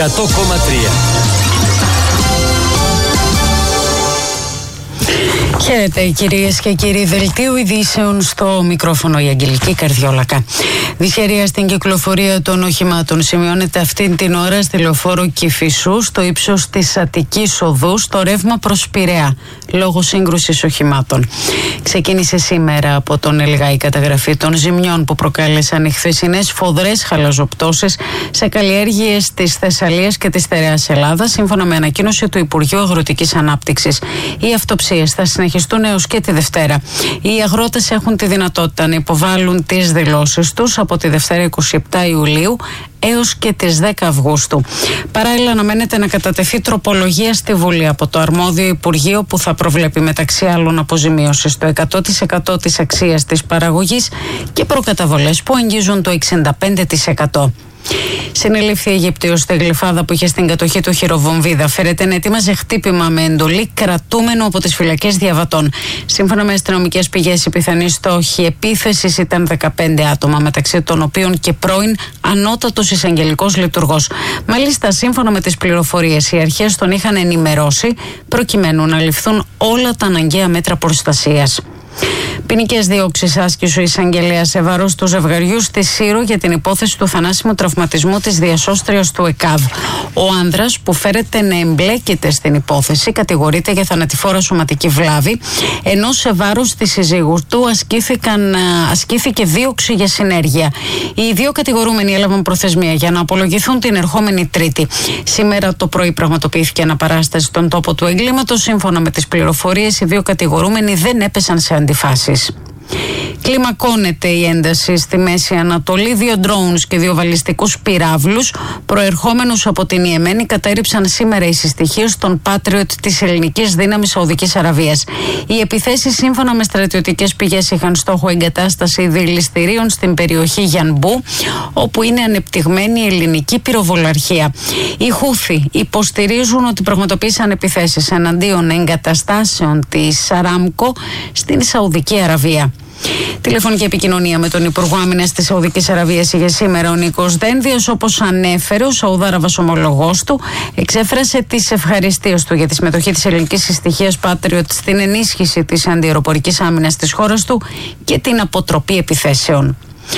Χαίρετε κυρίες και κύριοι, δελτίο ειδήσεων στο μικρόφωνο η Αγγελική Καρδιόλακα. Δυσχερία στην κυκλοφορία των οχημάτων σημειώνεται αυτή την ώρα στη λεωφόρο Κηφισού στο ύψος της Αττικής Οδού στο ρεύμα προς Πειραιά λόγω σύγκρουσης οχημάτων. Ξεκίνησε σήμερα από τον Ελγά η καταγραφή των ζημιών που προκάλεσαν οι χθεσινές σφοδρές χαλαζοπτώσεις σε καλλιέργειες της Θεσσαλίας και της Στερεάς Ελλάδας, σύμφωνα με ανακοίνωση του Υπουργείου Αγροτικής Ανάπτυξης. Οι αυτοψίες θα συνεχιστούν έως και τη Δευτέρα. Οι αγρότες έχουν τη δυνατότητα να υποβάλουν τις δηλώσεις τους από τη Δευτέρα 27 Ιουλίου έως και τις 10 Αυγούστου. Παράλληλα, αναμένεται να κατατεθεί τροπολογία στη Βουλή από το αρμόδιο Υπουργείο που θα προβλέπει μεταξύ άλλων αποζημίωση στο 100% της αξίας της παραγωγής και προκαταβολές που αγγίζουν το 65%. Συνελήφθη Αιγυπτίος στη Γλυφάδα που είχε στην κατοχή του χειροβομβίδα. Φέρεται να ετοίμαζε χτύπημα με εντολή κρατούμενο από τις φυλακές διαβατών. Σύμφωνα με αστυνομικές πηγές, οι πιθανοί στόχοι επίθεσης ήταν 15 άτομα, μεταξύ των οποίων και πρώην ανώτατος εισαγγελικός λειτουργός. Μάλιστα, σύμφωνα με τις πληροφορίες, οι αρχές τον είχαν ενημερώσει προκειμένου να ληφθούν όλα τα αναγκαία μέτρα προστασίας. Ποινικές διώξεις άσκησε ο εισαγγελέας σε βάρος του ζευγαριού στη Σύρο για την υπόθεση του θανάσιμου τραυματισμού της διασώστριας του ΕΚΑΒ. Ο άνδρας που φέρεται να εμπλέκεται στην υπόθεση κατηγορείται για θανατηφόρα σωματική βλάβη, ενώ σε βάρος της συζύγου του ασκήθηκε δίωξη για συνέργεια. Οι δύο κατηγορούμενοι έλαβαν προθεσμία για να απολογηθούν την ερχόμενη Τρίτη. Σήμερα το πρωί πραγματοποιήθηκε αναπαράσταση στον τόπο του εγκλήματος. Σύμφωνα με τις πληροφορίες, οι δύο κατηγορούμενοι δεν έπεσαν σε αντιφάσεις. Κλιμακώνεται η ένταση στη Μέση Ανατολή. 2 drones και 2 βαλιστικούς πυράβλους προερχόμενους από την Ιεμένη κατέριψαν σήμερα οι συστοιχίες των Patriot της ελληνικής δύναμης Σαουδικής Αραβίας. Οι επιθέσεις, σύμφωνα με στρατιωτικές πηγές, είχαν στόχο εγκατάσταση δηληστηρίων στην περιοχή Γιανμπού, όπου είναι ανεπτυγμένη η ελληνική πυροβολαρχία. Οι Χούθι υποστηρίζουν ότι πραγματοποίησαν επιθέσεις εναντίον εγκαταστάσεων της Αράμκο στην Σαουδική Αραβία. Τηλεφωνική επικοινωνία με τον Υπουργό Άμυνας της Σαουδικής Αραβίας είχε σήμερα ο Νίκος Δένδιος. Όπως ανέφερε, ο Σαουδάραβας ομολογός του εξέφρασε τις ευχαριστίες του για τη συμμετοχή της ελληνικής συστοιχίας Patriot στην ενίσχυση της αντιαεροπορικής άμυνας της χώρας του και την αποτροπή επιθέσεων.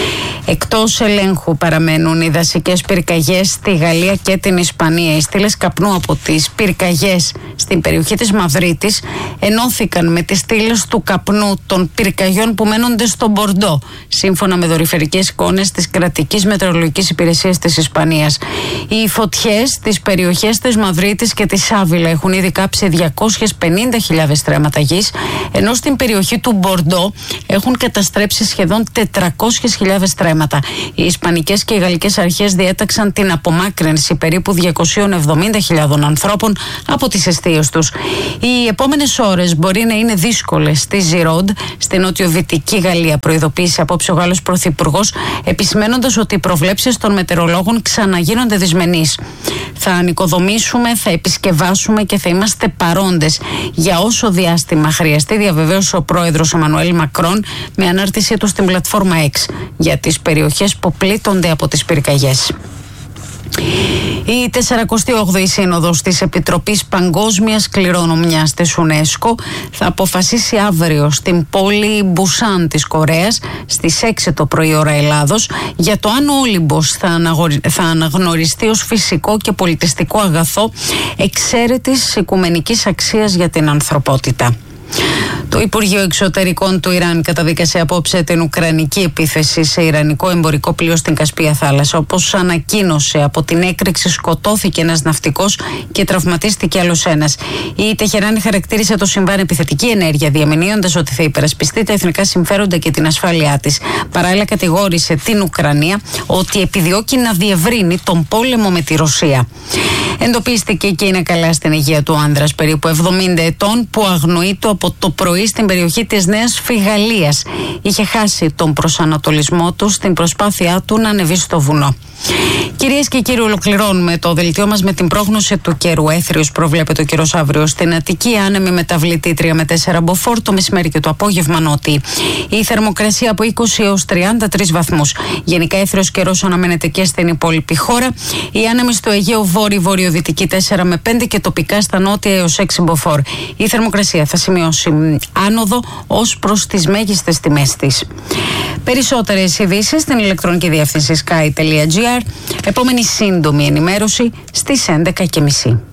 Εκτός ελέγχου παραμένουν οι δασικές πυρκαγιές στη Γαλλία και την Ισπανία. Οι στήλες καπνού από τις πυρκαγιές στην περιοχή της Μαδρίτης ενώθηκαν με τις στήλες του καπνού των πυρκαγιών που μένονται στο Μπορντό, σύμφωνα με δορυφορικές εικόνες της κρατικής μετεωρολογικής υπηρεσίας της Ισπανίας. Οι φωτιές στις περιοχές της Μαδρίτης και της Άβυλα έχουν ήδη κάψει 250.000 στρέμματα γης, ενώ στην περιοχή του Μπορντό έχουν καταστρέψει σχεδόν 400.000 στρέμματα. Οι ισπανικές και οι γαλλικές αρχές διέταξαν την απομάκρυνση περίπου 270.000 ανθρώπων από τις εστίες τους. Οι επόμενες ώρες μπορεί να είναι δύσκολες στη Ζιρόντ, στην νοτιοδυτική Γαλλία, προειδοποίησε απόψε ο Γάλλος Πρωθυπουργός, επισημένοντας ότι οι προβλέψεις των μετεωρολόγων ξαναγίνονται δυσμενείς. Θα ανοικοδομήσουμε, θα επισκευάσουμε και θα είμαστε παρόντες για όσο διάστημα χρειαστεί, διαβεβαίωσε ο πρόεδρος Εμμανουέλ Μακρόν με ανάρτησή του στην πλατφόρμα X για τις περιοχές που πλήττονται από τις πυρκαγιές. Η 48η Σύνοδος της Επιτροπής Παγκόσμιας Κληρονομιάς της UNESCO θα αποφασίσει αύριο στην πόλη Μπουσάν της Κορέας στις 6 το πρωί ώρα Ελλάδος για το αν ο Όλυμπος θα αναγνωριστεί ως φυσικό και πολιτιστικό αγαθό εξαίρετης οικουμενικής αξίας για την ανθρωπότητα. Το Υπουργείο Εξωτερικών του Ιράν καταδίκασε απόψε την ουκρανική επίθεση σε ιρανικό εμπορικό πλοίο στην Κασπία θάλασσα. Όπως ανακοίνωσε, από την έκρηξη σκοτώθηκε ένας ναυτικός και τραυματίστηκε άλλος ένας. Η Τεχεράνη χαρακτήρισε το συμβάν επιθετική ενέργεια, διαμηνύοντας ότι θα υπερασπιστεί τα εθνικά συμφέροντα και την ασφάλειά της. Παράλληλα, κατηγόρησε την Ουκρανία ότι επιδιώκει να διευρύνει τον πόλεμο με τη Ρωσία. Εντοπίστηκε και είναι καλά στην υγεία του άνδρας, περίπου 70 ετών, που αγνοείται από το πρωί στην περιοχή της Νέας Φιγαλίας. Είχε χάσει τον προσανατολισμό του στην προσπάθειά του να ανεβεί στο βουνό. Κυρίες και κύριοι, ολοκληρώνουμε το δελτίο μας με την πρόγνωση του καιρού. Έθριος προβλέπεται ο καιρός αύριο στην Αττική, άνεμη μεταβλητή 3 με 4 μποφόρ, το μεσημέρι και το απόγευμα νότιη. Η θερμοκρασία από 20 έως 33 βαθμούς. Γενικά έθριος καιρός αναμένεται και στην υπόλοιπη χώρα. Η άνεμη στο Αιγαίο βόρειο-βορειοδυτική 4 με 5 και τοπικά στα νότια έως 6 μποφόρ. Η θερμοκρασία θα σημειώσει άνοδο ως προς τις μέγιστες τιμές της. Περισσότερες ειδήσεις στην ηλεκτρονική διεύθυνση sky.gr. Επόμενη σύντομη ενημέρωση στις 11:30.